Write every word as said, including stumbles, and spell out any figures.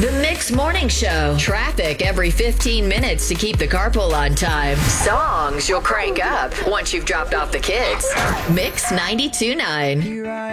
The Mix Morning Show. Traffic every fifteen minutes to keep the carpool on time. Songs you'll crank up once you've dropped off the kids. Mix ninety-two point nine.